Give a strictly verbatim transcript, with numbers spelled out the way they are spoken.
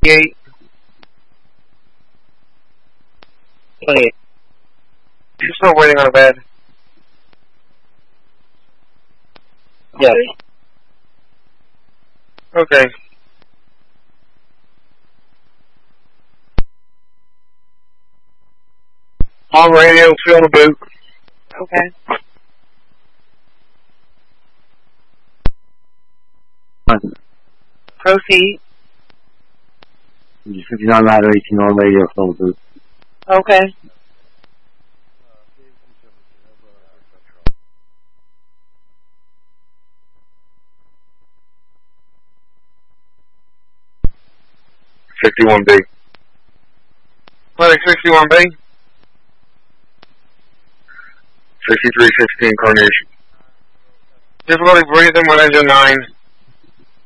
Eight. Twenty-eight. You're still waiting on a bed. Yes. Okay. On radio, fill the boot. Okay. Proceed. fifty-nine ladder, eighteen on radio, fill the boot. Okay. sixty-one B. Clinic sixty-one B. sixty-three sixteen Carnation. Difficulty breathing with engine nine.